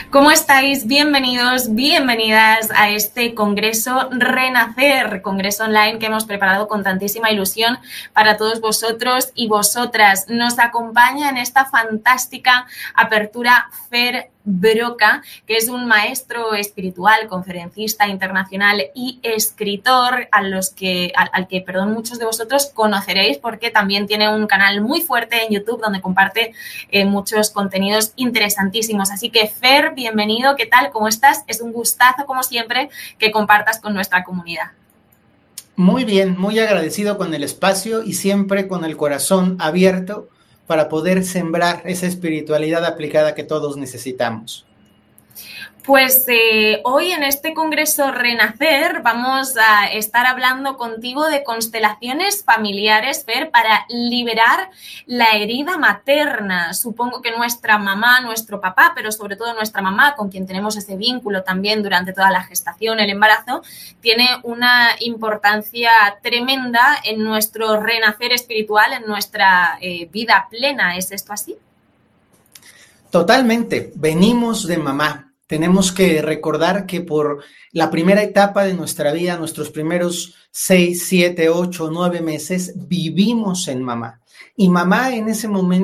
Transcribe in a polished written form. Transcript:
¿Cómo estáis? Bienvenidos, bienvenidas a este Congreso Renacer, Congreso online que hemos preparado con tantísima ilusión para todos vosotros y vosotras. Nos acompaña en esta fantástica apertura Fer Broca, que es un maestro espiritual, conferencista internacional y escritor al que muchos de vosotros conoceréis porque también tiene un canal muy fuerte en YouTube donde comparte muchos contenidos interesantísimos. Así que Fer, bienvenido, ¿qué tal? ¿Cómo estás? Es un gustazo, como siempre, que compartas con nuestra comunidad. Muy bien, muy agradecido con el espacio y siempre con el corazón abierto para poder sembrar esa espiritualidad aplicada que todos necesitamos. Pues hoy en este Congreso Renacer vamos a estar hablando contigo de constelaciones familiares, Fer, para liberar la herida materna. Supongo que nuestra mamá, nuestro papá, pero sobre todo nuestra mamá, con quien tenemos ese vínculo también durante toda la gestación, el embarazo, tiene una importancia tremenda en nuestro renacer espiritual, en nuestra vida plena. ¿Es esto así? Totalmente, venimos de mamá. Tenemos que recordar que por la primera etapa de nuestra vida, nuestros primeros 6, 7, 8, 9 meses, vivimos en mamá. Y mamá en ese momento